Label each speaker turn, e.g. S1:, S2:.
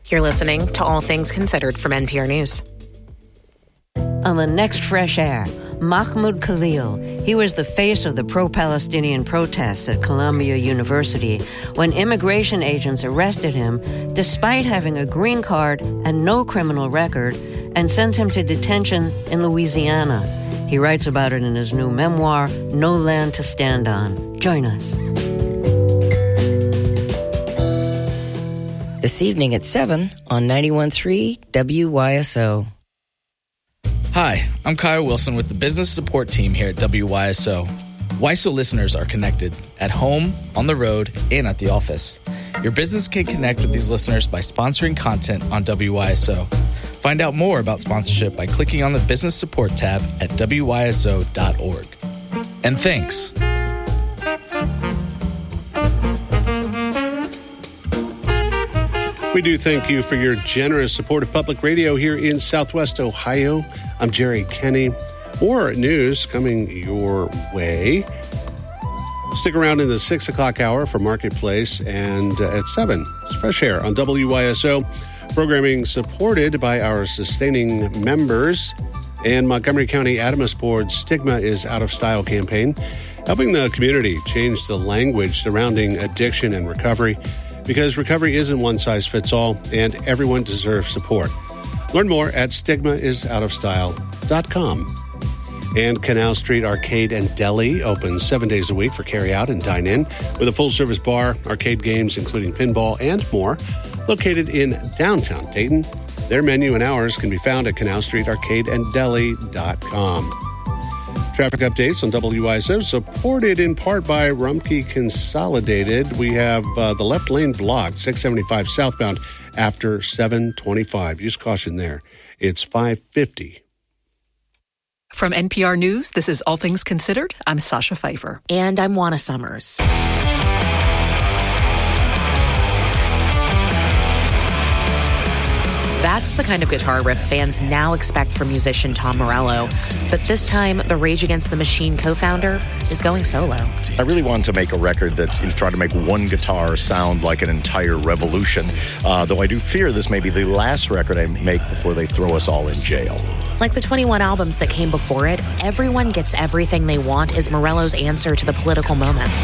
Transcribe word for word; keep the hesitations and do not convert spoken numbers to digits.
S1: You're listening to All Things Considered from N P R News.
S2: On the next Fresh Air, Mahmoud Khalil. He was the face of the pro-Palestinian protests at Columbia University when immigration agents arrested him despite having a green card and no criminal record and sent him to detention in Louisiana. He writes about it in his new memoir, No Land to Stand On. Join us.
S3: This evening at seven on ninety-one point three W Y S O.
S4: Hi, I'm Kyle Wilson with the business support team here at W Y S O. W Y S O listeners are connected at home, on the road, and at the office. Your business can connect with these listeners by sponsoring content on W Y S O. Find out more about sponsorship by clicking on the business support tab at W Y S O dot org. And thanks.
S5: We do thank you for your generous support of public radio here in Southwest Ohio. I'm Jerry Kenny. More news coming your way. Stick around in the six o'clock hour for Marketplace, and uh, at seven, it's Fresh Air on W Y S O. Programming supported by our sustaining members and Montgomery County Adamus Board's Stigma is Out of Style campaign, helping the community change the language surrounding addiction and recovery, because recovery isn't one size fits all, and everyone deserves support. Learn more at stigma is out of style dot com. And Canal Street Arcade and Deli opens seven days a week for carry-out and dine-in with a full-service bar, arcade games, including pinball and more, located in downtown Dayton. Their menu and hours can be found at canal street arcade and deli dot com. Traffic updates on W Y S O, supported in part by Rumpke Consolidated. We have uh, the left lane blocked, six seventy-five southbound after seven twenty-five. Use caution there. It's five fifty.
S6: From N P R News, this is All Things Considered. I'm Sasha Pfeiffer.
S1: And I'm Juana Summers. That's the kind of guitar riff fans now expect from musician Tom Morello. But this time, the Rage Against the Machine co-founder is going solo.
S7: I really wanted to make a record that's trying to make one guitar sound like an entire revolution, uh, though I do fear this may be the last record I make before they throw us all in jail.
S1: Like the twenty-one albums that came before it, Everyone Gets Everything They Want is Morello's answer to the political moment.